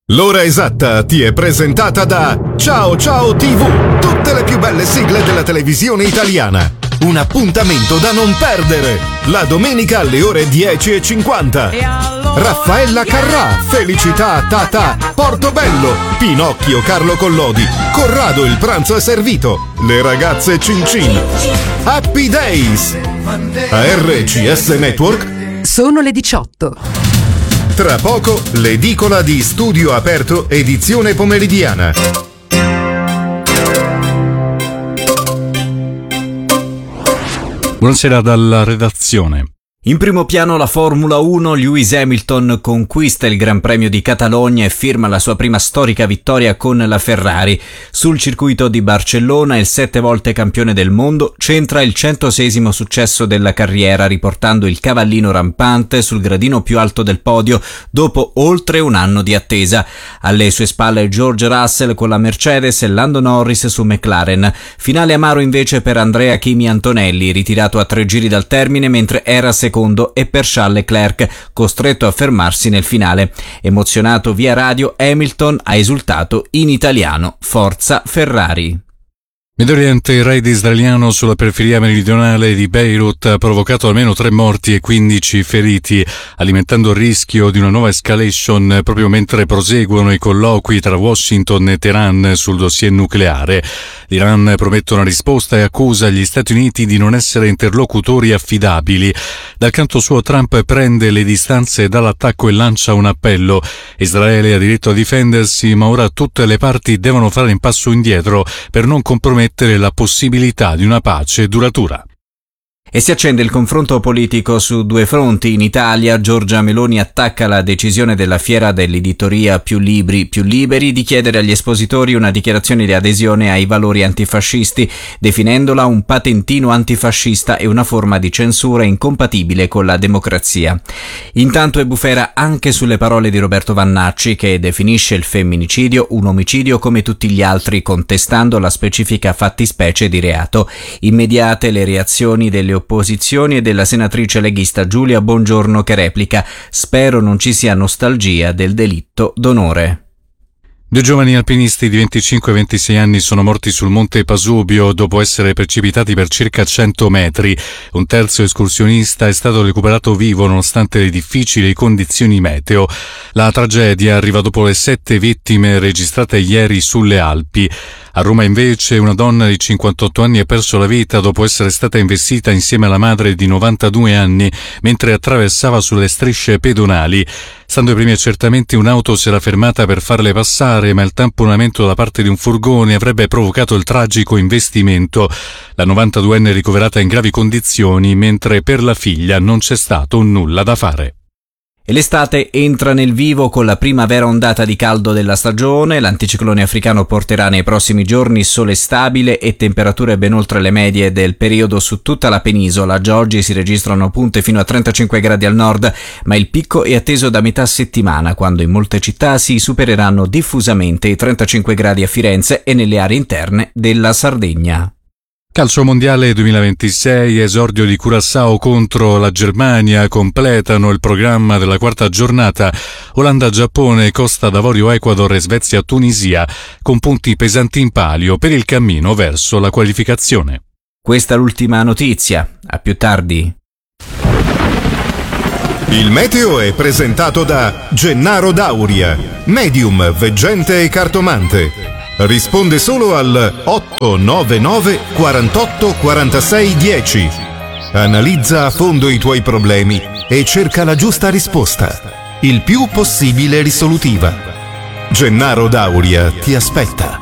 L'ora esatta ti è presentata da Ciao Ciao TV, tutte le più belle sigle della televisione italiana. Un appuntamento da non perdere, la domenica alle ore 10:50. Raffaella Carrà, Felicità Tata, Portobello, Pinocchio Carlo Collodi, Corrado il pranzo è servito, le ragazze Cincin, Happy Days, a RCS Network. Sono le 18. Tra poco l'edicola di Studio Aperto edizione pomeridiana. Buonasera dalla redazione. In primo piano la Formula 1, Lewis Hamilton conquista il Gran Premio di Catalogna e firma la sua prima storica vittoria con la Ferrari. Sul circuito di Barcellona il 7 volte campione del mondo centra il 106° successo della carriera, riportando il cavallino rampante sul gradino più alto del podio dopo oltre un anno di attesa. Alle sue spalle George Russell con la Mercedes e Lando Norris su McLaren. Finale amaro invece per Andrea Kimi Antonelli, ritirato a 3 giri dal termine mentre era secondo, e per Charles Leclerc, costretto a fermarsi nel finale. Emozionato via radio, Hamilton ha esultato in italiano: Forza Ferrari. Medio Oriente, il raid israeliano sulla periferia meridionale di Beirut ha provocato almeno 3 morti e 15 feriti, alimentando il rischio di una nuova escalation proprio mentre proseguono i colloqui tra Washington e Teheran sul dossier nucleare. L'Iran promette una risposta e accusa gli Stati Uniti di non essere interlocutori affidabili. Dal canto suo Trump prende le distanze dall'attacco e lancia un appello. Israele ha diritto a difendersi, ma ora tutte le parti devono fare un passo indietro per non compromettere la possibilità di una pace duratura. E si accende il confronto politico su 2 fronti. In Italia Giorgia Meloni attacca la decisione della Fiera dell'Editoria Più Libri, Più Liberi di chiedere agli espositori una dichiarazione di adesione ai valori antifascisti, definendola un patentino antifascista e una forma di censura incompatibile con la democrazia. Intanto è bufera anche sulle parole di Roberto Vannacci, che definisce il femminicidio un omicidio come tutti gli altri, contestando la specifica fattispecie di reato. Immediate le reazioni delle opposizioni e della senatrice leghista Giulia Bongiorno, che replica: spero non ci sia nostalgia del delitto d'onore. 2 giovani alpinisti di 25 e 26 anni sono morti sul monte Pasubio dopo essere precipitati per circa 100 metri. Un terzo escursionista è stato recuperato vivo nonostante le difficili condizioni meteo. La tragedia arriva dopo le 7 vittime registrate ieri sulle Alpi. A Roma invece una donna di 58 anni ha perso la vita dopo essere stata investita insieme alla madre di 92 anni mentre attraversava sulle strisce pedonali. Stando ai primi accertamenti, un'auto si era fermata per farle passare, ma il tamponamento da parte di un furgone avrebbe provocato il tragico investimento. La 92enne è ricoverata in gravi condizioni, mentre per la figlia non c'è stato nulla da fare. E l'estate entra nel vivo con la prima vera ondata di caldo della stagione. L'anticiclone africano porterà nei prossimi giorni sole stabile e temperature ben oltre le medie del periodo su tutta la penisola. Già oggi si registrano punte fino a 35 gradi al nord, ma il picco è atteso da metà settimana, quando in molte città si supereranno diffusamente i 35 gradi a Firenze e nelle aree interne della Sardegna. Calcio mondiale 2026, esordio di Curaçao contro la Germania, completano il programma della 4ª giornata Olanda-Giappone, Costa d'Avorio-Ecuador e Svezia-Tunisia, con punti pesanti in palio per il cammino verso la qualificazione. Questa è l'ultima notizia, a più tardi. Il meteo è presentato da Gennaro Dauria, medium, veggente e cartomante. Risponde solo al 899 48 46 10. Analizza a fondo i tuoi problemi e cerca la giusta risposta, il più possibile risolutiva. Gennaro Dauria ti aspetta.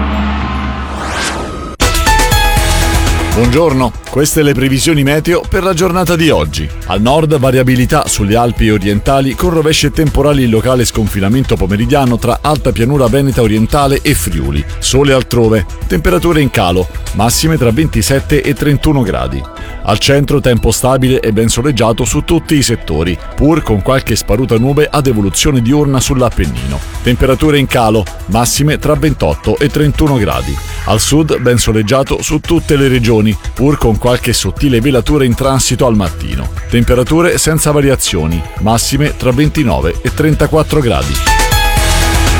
Buongiorno, queste le previsioni meteo per la giornata di oggi. Al nord variabilità sulle Alpi orientali con rovesci e temporali in locale sconfinamento pomeridiano tra Alta Pianura Veneta orientale e Friuli. Sole altrove, temperature in calo, massime tra 27 e 31 gradi. Al centro tempo stabile e ben soleggiato su tutti i settori, pur con qualche sparuta nube ad evoluzione diurna sull'Appennino. Temperature in calo, massime tra 28 e 31 gradi. Al sud ben soleggiato su tutte le regioni, pur con qualche sottile velatura in transito al mattino. Temperature senza variazioni, massime tra 29 e 34 gradi.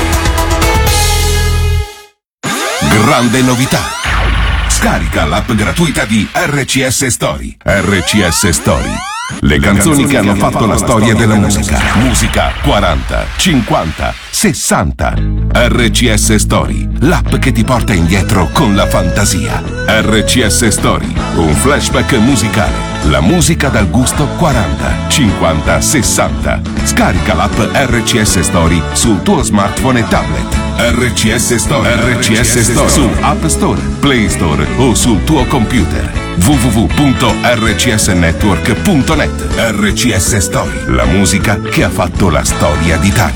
grande novità. Scarica l'app gratuita di RCS Story. RCS Story. Le canzoni che hanno fatto la storia della musica. Musica 40, 50, 60. RCS Story, l'app che ti porta indietro con la fantasia. RCS Story, un flashback musicale. La musica dal gusto 40, 50, 60. Scarica l'app RCS Story sul tuo smartphone e tablet. RCS Story. RCS Story su App Store, Play Store o sul tuo computer. www.rcsnetwork.net. RCS Story, la musica che ha fatto la storia d'Italia.